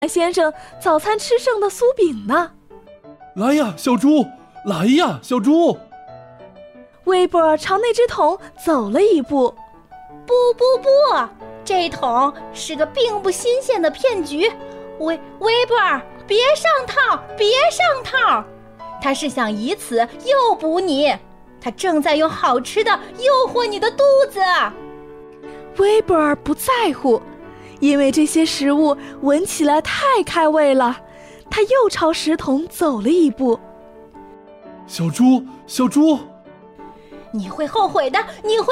先生早餐吃剩的酥饼呢。 来呀，小猪！来呀，小猪！ 威伯尔朝那只桶走了一步。 不，这桶是个并不新鲜的骗局。威伯尔，别上套！他是想以此诱捕你，他正在用好吃的诱惑你的肚子。 威伯尔不在乎，因为这些食物闻起来太开胃了。他又朝食桶走了一步。 小猪！ 你会后悔的！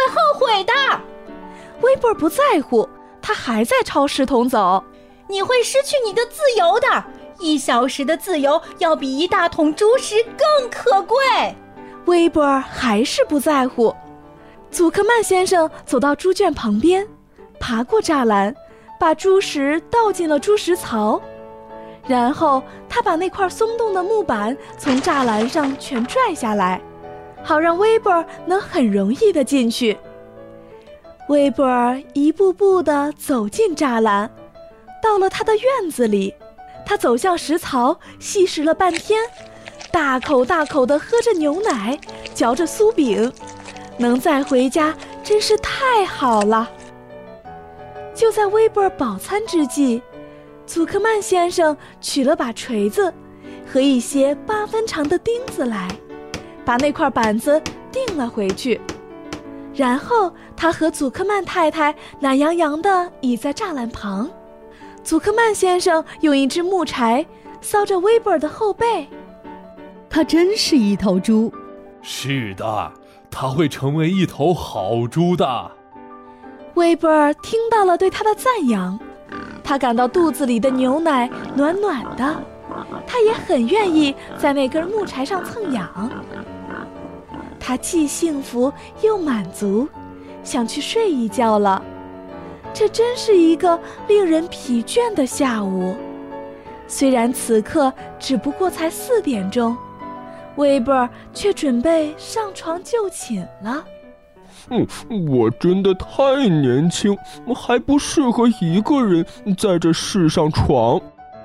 威伯尔不在乎，他还在朝食桶走。 你会失去你的自由的，1小时的自由要比1大桶猪食更可贵。 威伯尔还是不在乎。祖克曼先生走到猪圈旁边，爬过栅栏，把猪食倒进了猪食槽，然后他把那块松动的木板从栅栏上全拽下来，好让威伯尔能很容易地进去。威伯尔一步步地走进栅栏，到了他的院子里，他走向食槽，细食了半天，大口地喝着牛奶，嚼着酥饼，能再回家真是太好了。就在威伯尔饱餐之际，祖克曼先生取了把锤子和一些8分长的钉子来，把那块板子钉了回去。然后他和祖克曼太太懒洋洋地倚在栅栏旁，祖克曼先生用一支木柴搔着威伯尔的后背。 他真是一头猪。 是的，他会成为一头好猪的。 威伯尔听到了对他的赞扬，他感到肚子里的牛奶暖暖的，他也很愿意在那根木柴上蹭痒。他既幸福又满足，想去睡一觉了。这真是一个令人疲倦的下午。虽然此刻只不过才4点钟，威伯尔却准备上床就寝了。 我真的太年轻，还不适合一个人在这世上闯。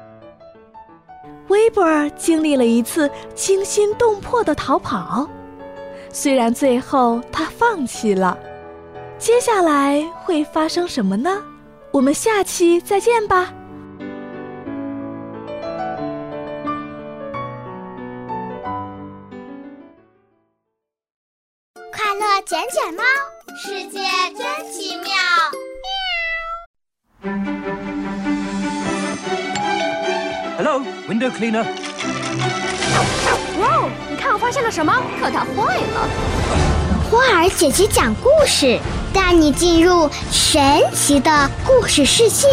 威伯尔经历了一次惊心动魄的逃跑，虽然最后他放弃了。接下来会发生什么呢？我们下期再见吧。 快乐捡捡猫，世界真奇妙。 Hello, window cleaner. 哇，你看我发现了什么？可它坏了。 花儿姐姐讲故事，带你进入神奇的故事世界。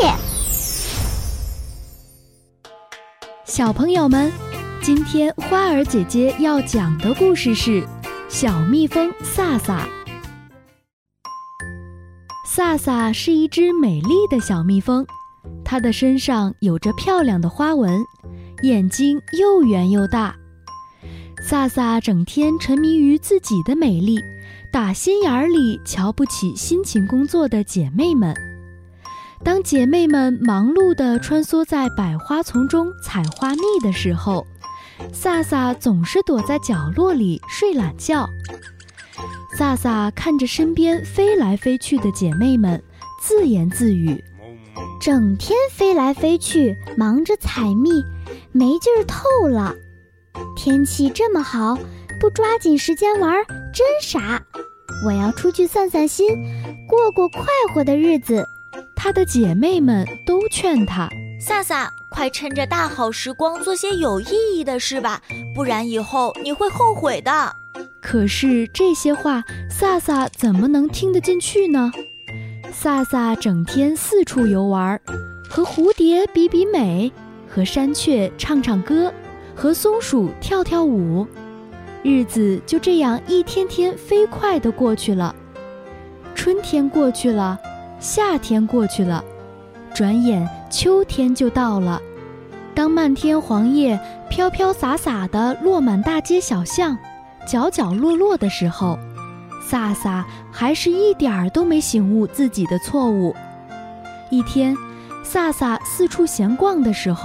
小朋友们，今天花儿姐姐要讲的故事是小蜜蜂萨萨。萨萨是一只美丽的小蜜蜂，它的身上有着漂亮的花纹，眼睛又圆又大。萨萨整天沉迷于自己的美丽，打心眼里瞧不起辛勤工作的姐妹们。当姐妹们忙碌地穿梭在百花丛中采花蜜的时候，萨萨总是躲在角落里睡懒觉。萨萨看着身边飞来飞去的姐妹们，自言自语： 整天飞来飞去，忙着采蜜，没劲儿透了。天气这么好，不抓紧时间玩，真傻。我要出去散散心，过快活的日子。 她的姐妹们都劝她： 萨萨，快趁着大好时光做些有意义的事吧，不然以后你会后悔的。 可是这些话萨萨怎么能听得进去呢？萨萨整天四处游玩，和蝴蝶比比美，和山雀唱唱歌，和松鼠跳跳舞。日子就这样一天天飞快地过去了。春天过去了，夏天过去了，转眼秋天就到了。当漫天黄叶飘飘洒洒地落满大街小巷，角角落落的时候，萨萨还是一点儿都没醒悟自己的错误。一天，萨萨四处闲逛的时候，